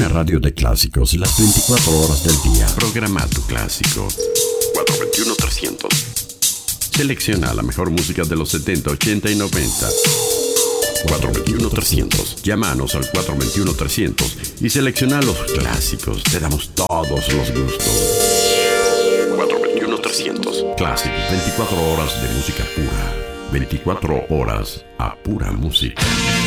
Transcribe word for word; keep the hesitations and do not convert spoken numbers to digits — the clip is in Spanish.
Una radio de clásicos las veinticuatro horas del día. Programa tu clásico. cuatro dos uno, trescientos. Selecciona la mejor música de los setenta, ochenta y noventa. cuatro dos uno, trescientos. Llámanos al cuatro dos uno, trescientos y selecciona los clásicos. Te damos todos los gustos. cuatro dos uno, trescientos. Clásicos, veinticuatro horas de música pura. veinticuatro horas a pura música.